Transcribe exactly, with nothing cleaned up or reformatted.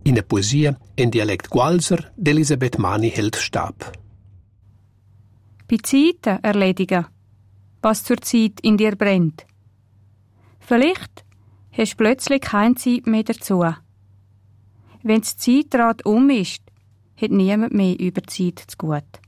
In der Poesie in Dialekt Gualser d'Elisabeth Mani hält Stab. Bei Zeiten erledigen, was zur Zeit in dir brennt. Vielleicht hast du plötzlich keine Zeit mehr dazu. Wenn das Zeitrad um ist, hat niemand mehr über Zeit zu gut.